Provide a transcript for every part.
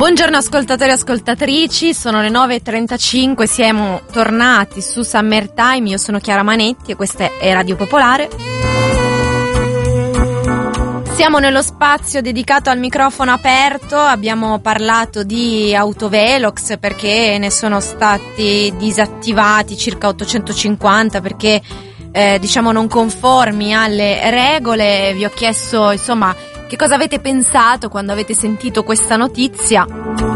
Buongiorno ascoltatori e ascoltatrici, sono le 9.35, siamo tornati su Summertime, io sono Chiara Manetti e questa è Radio Popolare. Siamo nello spazio dedicato al microfono aperto, abbiamo parlato di autovelox perché ne sono stati disattivati circa 850 perché non conformi alle regole. Vi ho chiesto insomma che cosa avete pensato quando avete sentito questa notizia.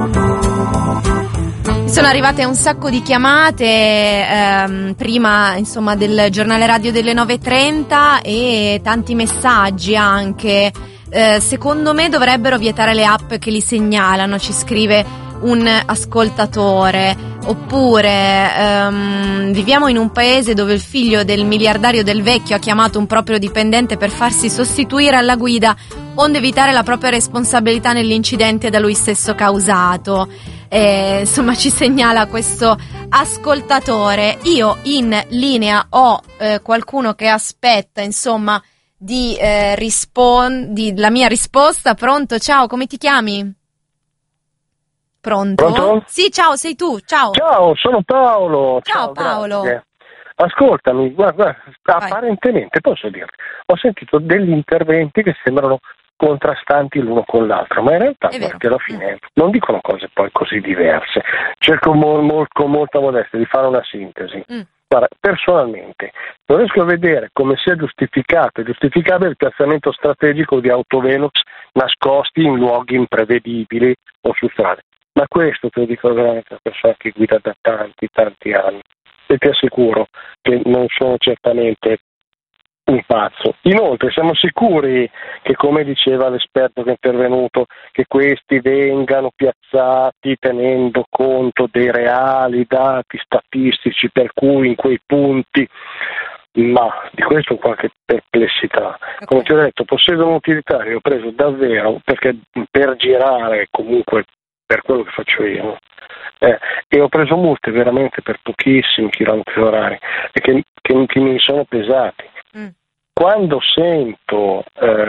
Mi sono arrivate un sacco di chiamate prima insomma del giornale radio delle 9.30 e tanti messaggi anche. Secondo me dovrebbero vietare le app che li segnalano, ci scrive un ascoltatore. Oppure viviamo in un paese dove il figlio del miliardario Del Vecchio ha chiamato un proprio dipendente per farsi sostituire alla guida onde evitare la propria responsabilità nell'incidente da lui stesso causato. Insomma, ci segnala questo ascoltatore. Io in linea ho qualcuno che aspetta insomma di la mia risposta. Pronto? Ciao, come ti chiami? Pronto? Pronto? Sì, ciao, sei tu, ciao. Ciao, sono Paolo. Ciao Paolo. Grazie. Ascoltami, guarda, apparentemente posso dirti, ho sentito degli interventi che sembrano contrastanti l'uno con l'altro, ma in realtà perché alla fine non dicono cose poi così diverse. Cerco con molta modestia di fare una sintesi. Guarda, personalmente non riesco a vedere come sia giustificato e giustificabile il piazzamento strategico di autovelox nascosti in luoghi imprevedibili o su strade. Ma questo te lo dico veramente a persona che guida da tanti anni e ti assicuro che non sono certamente un pazzo. Inoltre siamo sicuri che, come diceva l'esperto che è intervenuto, che questi vengano piazzati tenendo conto dei reali dati statistici per cui in quei punti, ma di questo ho qualche perplessità. Come ti ho detto, possiedo un utilitario, ho preso davvero perché per girare comunque per quello che faccio io e ho preso multe veramente per pochissimi chilometri orari e che mi sono pesati. Quando sento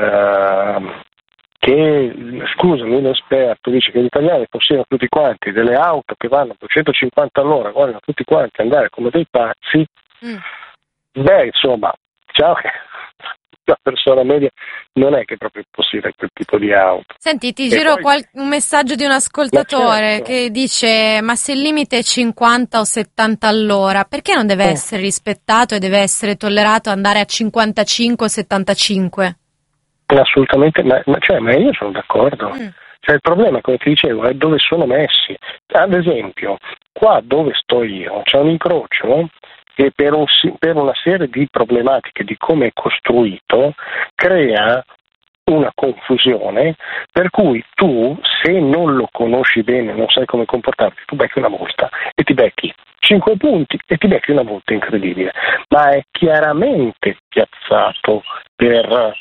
che, scusami, l'esperto dice che gli italiani possiedono tutti quanti delle auto che vanno a 250 all'ora, vogliono tutti quanti andare come dei pazzi, beh, insomma, diciamo che la persona media non è che proprio possiede quel tipo di auto. Senti, ti giro un messaggio di un ascoltatore che dice: ma se il limite è 50 o 70 all'ora, perché non deve essere rispettato e deve essere tollerato andare a 55 o 75? Assolutamente, ma io sono d'accordo. Cioè, il problema, come ti dicevo, è dove sono messi. Ad esempio, qua dove sto io c'è un incrocio che per una serie di problematiche di come è costruito crea una confusione per cui tu, se non lo conosci bene, non sai come comportarti, tu becchi una multa e ti becchi 5 punti e ti becchi una multa incredibile, ma è chiaramente piazzato per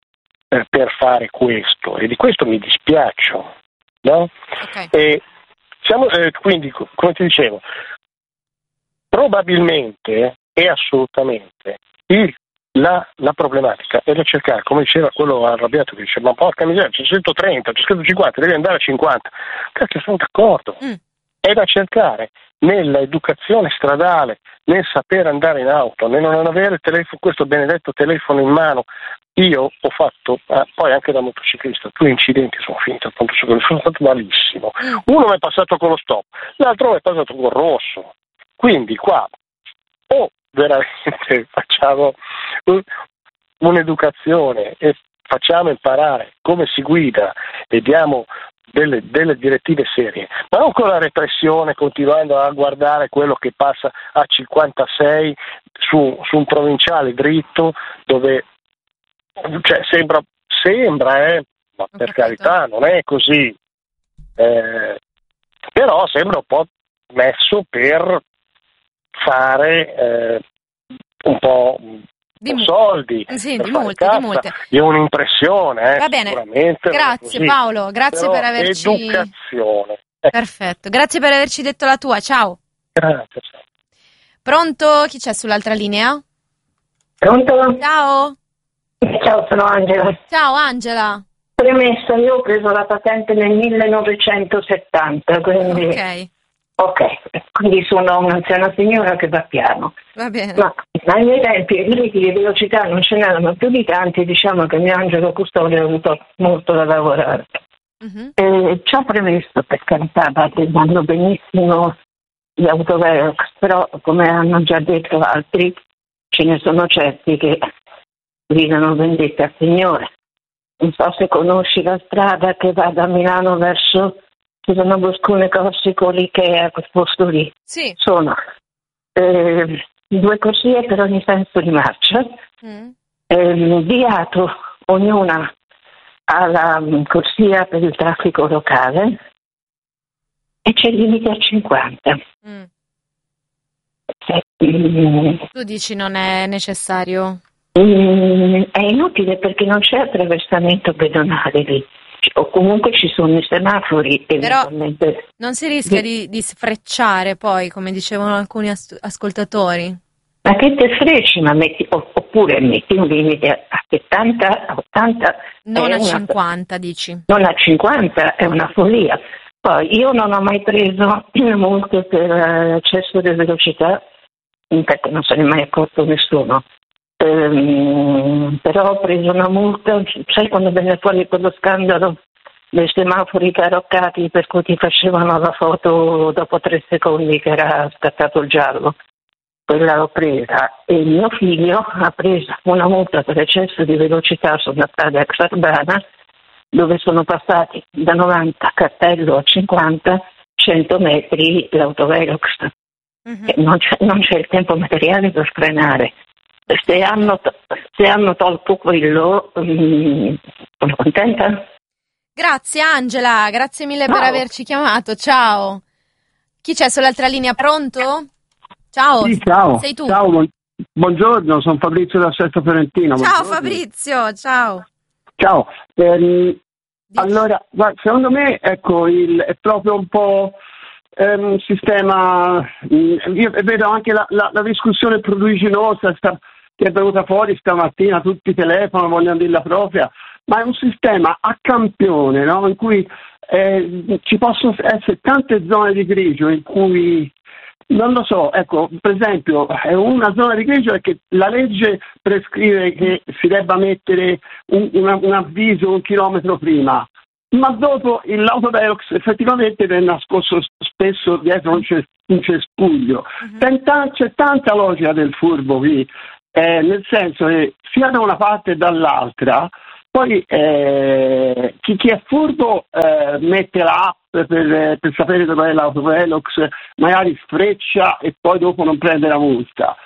fare questo e di questo mi dispiaccio, no? Okay. E quindi, come ti dicevo, probabilmente e assolutamente la problematica è da cercare, come diceva quello arrabbiato che dice: ma porca miseria, c'è 130, c'è 150, devi andare a 50. Cacchio, sono d'accordo. È da cercare nell'educazione stradale, nel saper andare in auto, nel non avere questo benedetto telefono in mano. Io ho fatto, poi anche da motociclista, 2 incidenti sono finiti appunto su quello, sono stato malissimo. Uno mi è passato con lo stop, l'altro mi è passato con il rosso. Quindi qua o veramente facciamo un'educazione e facciamo imparare come si guida e diamo delle direttive serie, ma non con la repressione, continuando a guardare quello che passa a 56 su un provinciale dritto dove sembra ma per carità non è così, però sembra un po' messo per fare un po' soldi, sì, per di fare multe, cassa. di multe. È un'impressione, Va bene, sicuramente. grazie Così. Paolo, grazie Però per averci... Educazione. Perfetto, grazie per averci detto la tua, ciao. Grazie. Pronto? Chi c'è sull'altra linea? Pronto? Ciao. Ciao, sono Angela. Ciao Angela. premessa, io ho preso la patente nel 1970, quindi... Ok, quindi sono un'anziana signora che va piano. Va bene. Ma ai miei tempi i limiti di velocità non ce n'erano più di tanti, diciamo che mio angelo custode ha avuto molto da lavorare. Ciò premesso, per carità, vanno benissimo gli autovelox, però come hanno già detto altri, ce ne sono certi che gridano vendetta al Signore. Non so se conosci la strada che va da Milano verso... Ci sono Boscone Corsico, l'Ikea, quel posto lì. Sì. Sono 2 corsie per ogni senso di marcia, viato ognuna alla corsia per il traffico locale e c'è il limite a 50. Tu dici non è necessario? È inutile perché non c'è attraversamento pedonale lì. O comunque ci sono i semafori. Però non si rischia di sfrecciare poi, come dicevano alcuni ascoltatori? Ma che te frecci, ma oppure metti un limite a 70, a 80. Non a 50, dici? Non a 50, è una follia. Poi io non ho mai preso multe per eccesso di velocità, perché non se ne è mai accorto nessuno. Però ho preso una multa, sai quando venne fuori quello scandalo dei semafori taroccati per cui ti facevano la foto dopo 3 secondi che era scattato il giallo? Quella l'ho presa e mio figlio ha preso una multa per eccesso di velocità sulla strada extraurbana dove sono passati da 90 cartello a 50, 100 metri l'autovelox. Non c'è il tempo materiale per frenare. Se hanno tolto quello, sono contenta. Grazie Angela, grazie mille per averci chiamato, ciao. Chi c'è sull'altra linea, pronto? Ciao, sì, ciao. Sei tu? Ciao, buongiorno, sono Fabrizio da Sesto Fiorentino. Ciao buongiorno. Fabrizio, ciao. Ciao, allora, secondo me, ecco, è proprio un po' un sistema, io vedo anche la discussione pruriginosa che è venuta fuori stamattina, tutti telefonano, vogliono dirla propria, ma è un sistema a campione, no? In cui ci possono essere tante zone di grigio in cui, non lo so, ecco, per esempio, una zona di grigio è che la legge prescrive che si debba mettere un avviso 1 chilometro prima, ma dopo l'autovelox effettivamente viene nascosto spesso dietro un cespuglio. C'è tanta logica del furbo qui, nel senso che sia da una parte che dall'altra, poi chi è furbo mette l'app per sapere dove è l'autovelox, magari sfreccia e poi dopo non prende la multa.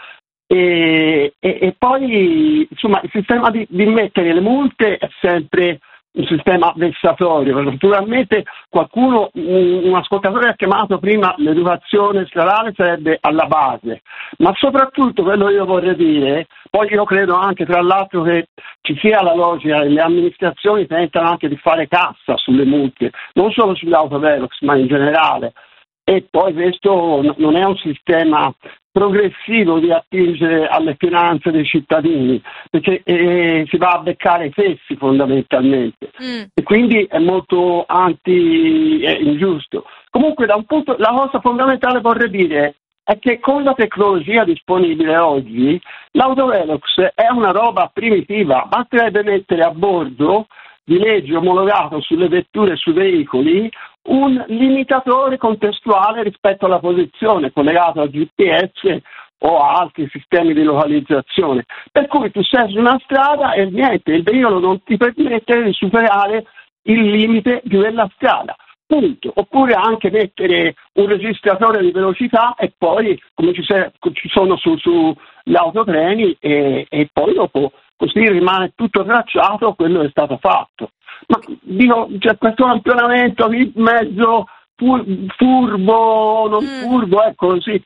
E poi insomma il sistema di mettere le multe è sempre un sistema vessatorio. Naturalmente qualcuno, un ascoltatore ha chiamato prima l'educazione stradale sarebbe alla base, ma soprattutto quello che io vorrei dire, poi io credo anche tra l'altro che ci sia la logica e le amministrazioni tentano anche di fare cassa sulle multe, non solo sull'autovelox ma in generale, e poi questo non è un sistema progressivo di attingere alle finanze dei cittadini, perché si va a beccare i fessi fondamentalmente e quindi è molto ingiusto. Comunque da un punto, la cosa fondamentale vorrei dire è che con la tecnologia disponibile oggi l'autovelox è una roba primitiva, basterebbe mettere a bordo di legge omologato sulle vetture e sui veicoli un limitatore contestuale rispetto alla posizione collegato al GPS o a altri sistemi di localizzazione, per cui tu sei su una strada e niente, il veicolo non ti permette di superare il limite di quella strada, punto. Oppure anche mettere un registratore di velocità e poi come ci sono sugli autotreni e poi dopo così rimane tutto tracciato quello che è stato fatto. Ma dico, c'è questo campionamento di mezzo furbo, non furbo, ecco così.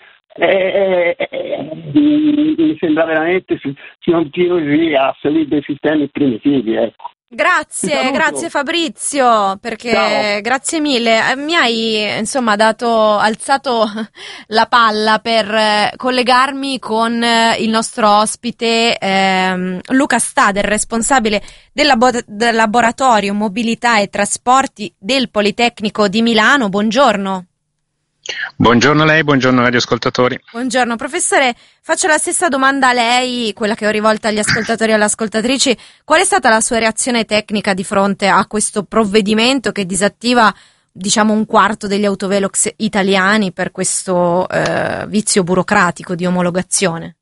Mi sembra veramente si continui a seguire dei sistemi primitivi, ecco. Grazie Fabrizio, perché ciao. Grazie mille, mi hai alzato la palla per collegarmi con il nostro ospite Luca Stader, responsabile del laboratorio mobilità e trasporti del Politecnico di Milano. Buongiorno. Buongiorno a lei, buongiorno radioascoltatori. Buongiorno professore, faccio la stessa domanda a lei, quella che ho rivolta agli ascoltatori e alle ascoltatrici. Qual è stata la sua reazione tecnica di fronte a questo provvedimento che disattiva un quarto degli autovelox italiani per questo vizio burocratico di omologazione?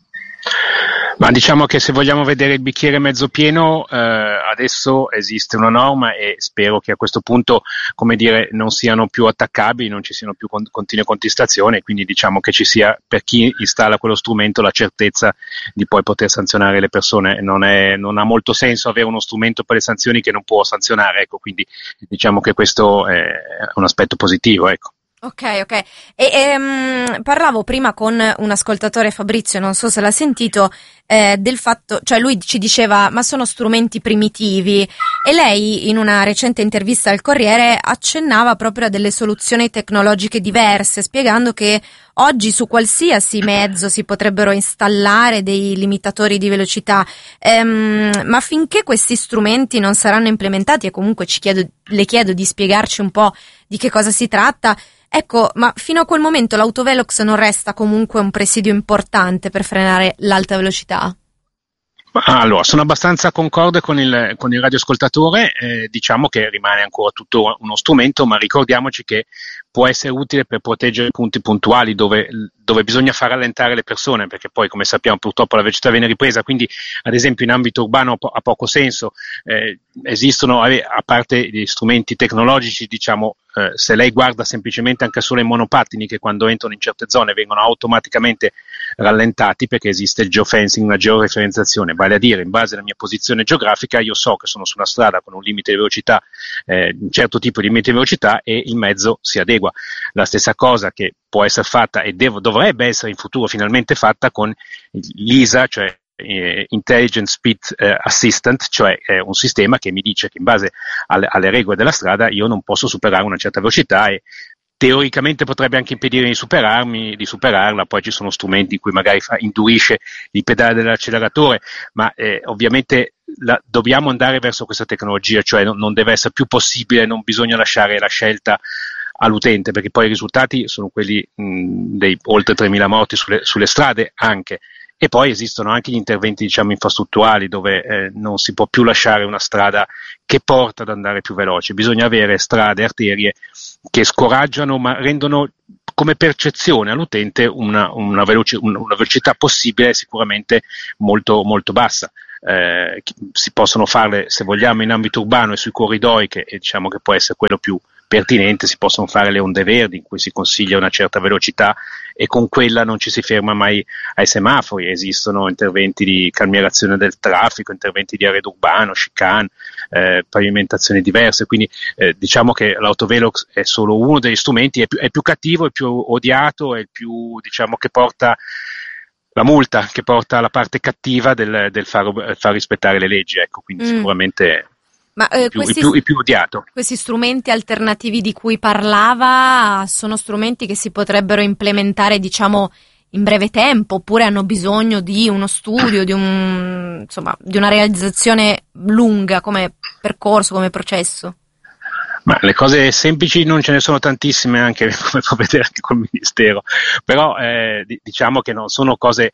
Ma diciamo che se vogliamo vedere il bicchiere mezzo pieno, adesso esiste una norma e spero che a questo punto, non siano più attaccabili, non ci siano più continue contestazioni, quindi diciamo che ci sia per chi installa quello strumento la certezza di poi poter sanzionare le persone. Non ha molto senso avere uno strumento per le sanzioni che non può sanzionare, ecco, quindi diciamo che questo è un aspetto positivo, ecco. Ok. Parlavo prima con un ascoltatore, Fabrizio, non so se l'ha sentito, del fatto, cioè lui ci diceva ma sono strumenti primitivi, e lei in una recente intervista al Corriere accennava proprio a delle soluzioni tecnologiche diverse, spiegando che oggi su qualsiasi mezzo si potrebbero installare dei limitatori di velocità, ma finché questi strumenti non saranno implementati, e comunque le chiedo di spiegarci un po' di che cosa si tratta. Ecco, ma fino a quel momento l'autovelox non resta comunque un presidio importante per frenare l'alta velocità? Allora, sono abbastanza concorde con il radioascoltatore, diciamo che rimane ancora tutto uno strumento, ma ricordiamoci che può essere utile per proteggere punti puntuali dove bisogna far rallentare le persone, perché poi, come sappiamo, purtroppo la velocità viene ripresa, quindi ad esempio in ambito urbano ha poco senso. Esistono, a parte gli strumenti tecnologici, se lei guarda semplicemente anche solo i monopattini, che quando entrano in certe zone vengono automaticamente rallentati perché esiste il geofencing, una georeferenziazione, vale a dire, in base alla mia posizione geografica io so che sono su una strada con un limite di velocità, un certo tipo di limite di velocità, e il mezzo si adegua. La stessa cosa che può essere fatta e dovrebbe essere in futuro finalmente fatta con l'ISA, cioè Intelligent Speed Assistant, cioè un sistema che mi dice che in base alle regole della strada io non posso superare una certa velocità, e teoricamente potrebbe anche impedire di superarla. Poi ci sono strumenti in cui magari indurisce il pedale dell'acceleratore, ma ovviamente dobbiamo andare verso questa tecnologia, cioè non deve essere più possibile, non bisogna lasciare la scelta all'utente, perché poi i risultati sono quelli dei oltre 3.000 morti sulle strade anche. E poi esistono anche gli interventi, infrastrutturali, dove non si può più lasciare una strada che porta ad andare più veloce. Bisogna avere strade, arterie che scoraggiano, ma rendono come percezione all'utente una velocità possibile, sicuramente molto, molto bassa. Si possono farle, se vogliamo, in ambito urbano e sui corridoi, che può essere quello più pertinente. Si possono fare le onde verdi, in cui si consiglia una certa velocità e con quella non ci si ferma mai ai semafori. Esistono interventi di calmierazione del traffico, interventi di arredo urbano, chicane, pavimentazioni diverse, quindi diciamo che l'autovelox è solo uno degli strumenti, è più cattivo, è più odiato, è il più, che porta la multa, che porta la parte cattiva del far rispettare le leggi, ecco, quindi sicuramente Ma il più odiato. Questi strumenti alternativi di cui parlava sono strumenti che si potrebbero implementare, in breve tempo, oppure hanno bisogno di uno studio, di una realizzazione lunga come percorso, come processo? Ma le cose semplici non ce ne sono tantissime, anche come può vedere anche col Ministero, però diciamo che non sono cose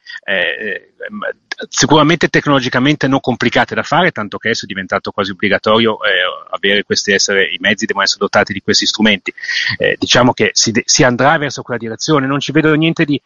sicuramente tecnologicamente non complicate da fare, tanto che adesso è diventato quasi obbligatorio avere i mezzi devono essere dotati di questi strumenti. Diciamo che si andrà verso quella direzione, non ci vedo niente di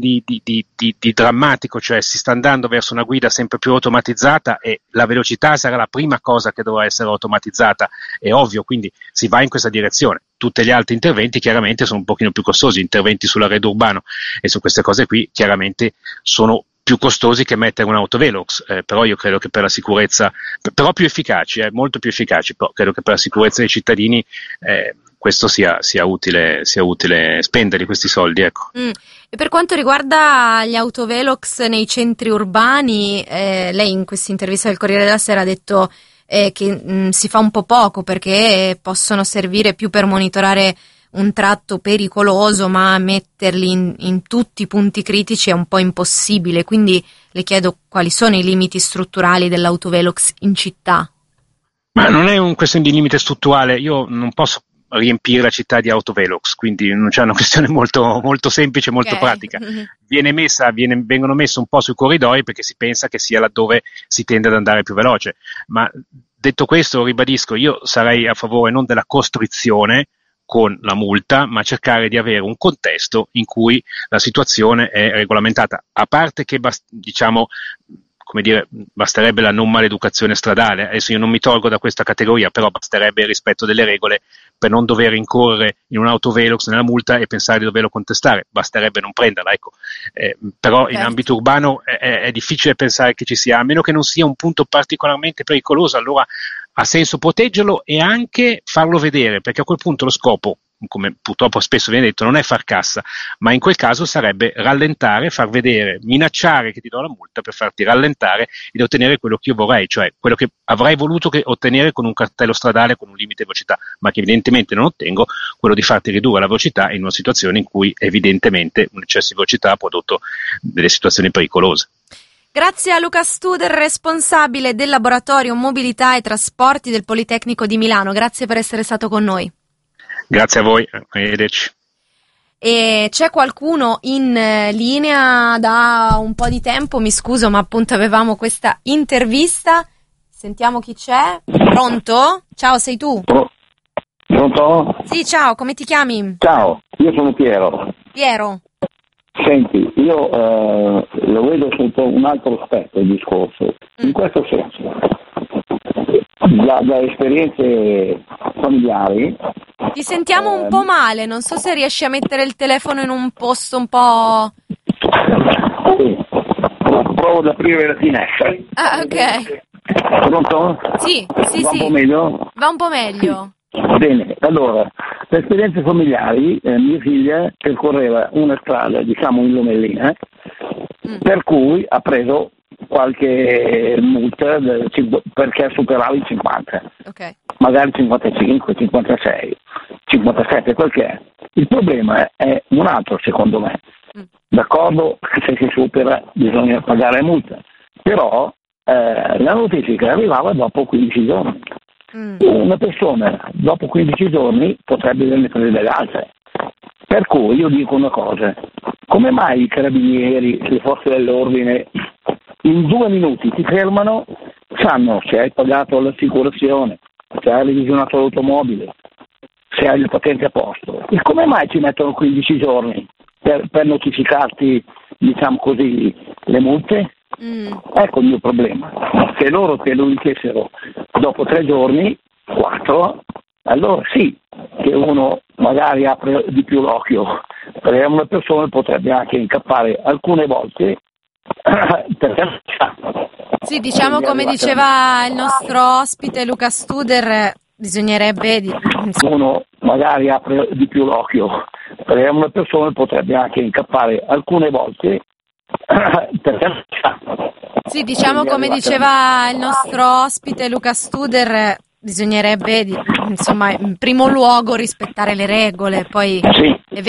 drammatico, cioè si sta andando verso una guida sempre più automatizzata e la velocità sarà la prima cosa che dovrà essere automatizzata, è ovvio, quindi si va in questa direzione. Tutti gli altri interventi chiaramente sono un pochino più costosi, interventi sull'arredo urbano e su queste cose qui chiaramente sono più costosi che mettere un autovelox, però io credo che per la sicurezza, però più efficaci, molto più efficaci, però credo che per la sicurezza dei cittadini questo sia utile spenderli questi soldi, ecco. E per quanto riguarda gli autovelox nei centri urbani, lei in questa intervista del Corriere della Sera ha detto che si fa un po' poco, perché possono servire più per monitorare un tratto pericoloso, ma metterli in tutti i punti critici è un po' impossibile. Quindi le chiedo quali sono i limiti strutturali dell'autovelox in città. Ma non è un questione di limite strutturale, io non posso riempire la città di autovelox, quindi non c'è una questione molto, molto semplice, molto pratica. Vengono messe un po' sui corridoi perché si pensa che sia laddove si tende ad andare più veloce, ma detto questo ribadisco, io sarei a favore non della costrizione con la multa, ma cercare di avere un contesto in cui la situazione è regolamentata, a parte che basterebbe la non maleducazione stradale. Adesso io non mi tolgo da questa categoria, però basterebbe il rispetto delle regole per non dover incorrere in un autovelox nella multa e pensare di doverlo contestare, basterebbe non prenderla, ecco. Però in ambito urbano è difficile pensare che ci sia, a meno che non sia un punto particolarmente pericoloso, allora ha senso proteggerlo e anche farlo vedere, perché a quel punto lo scopo, come purtroppo spesso viene detto, non è far cassa, ma in quel caso sarebbe rallentare, far vedere, minacciare che ti do la multa per farti rallentare ed ottenere quello che io vorrei, cioè quello che avrei voluto ottenere con un cartello stradale con un limite di velocità, ma che evidentemente non ottengo, quello di farti ridurre la velocità in una situazione in cui evidentemente un eccesso di velocità ha prodotto delle situazioni pericolose. Grazie a Luca Studer, responsabile del laboratorio mobilità e trasporti del Politecnico di Milano. Grazie per essere stato con noi. Grazie a voi, arrivederci. E c'è qualcuno in linea da un po' di tempo, mi scuso, ma appunto avevamo questa intervista. Sentiamo chi c'è. Pronto? Ciao, sei tu? Pronto? Sì, ciao, come ti chiami? Ciao, io sono Piero. Piero. Senti, io lo vedo sotto un altro aspetto il discorso, in questo senso, da esperienze familiari. Ti sentiamo un po' male, non so se riesci a mettere il telefono in un posto un po'... Sì, provo ad aprire la finestra. Ah, ok. Pronto? Sì. Va un po' meglio? Va un po' meglio. Bene, allora, da esperienze familiari, mia figlia percorreva una strada, diciamo in Lomellina, per cui ha preso qualche multa perché superava i 50, magari 55, 56, 57, quel che è. Il problema è un altro, secondo me. D'accordo, se si supera bisogna pagare multa, però la notifica arrivava dopo 15 giorni. Una persona dopo 15 giorni potrebbe mettere delle altre. Per cui io dico una cosa: come mai i carabinieri, le forze dell'ordine in 2 minuti ti fermano, sanno se hai pagato l'assicurazione, se hai revisionato l'automobile, se hai le patenti a posto, e come mai ci mettono 15 giorni per notificarti, diciamo così, le multe? Ecco il mio problema. Se loro te lo dicessero dopo 3 giorni, 4, allora sì, che uno magari apre di più l'occhio, perché una persona potrebbe anche incappare alcune volte. Sì, diciamo, come diceva il nostro ospite Luca Studer, bisognerebbe uno magari apre di più l'occhio, perché una persona potrebbe anche incappare alcune volte. Sì, diciamo, come diceva il nostro ospite Luca Studer, bisognerebbe insomma in primo luogo rispettare le regole, poi sì.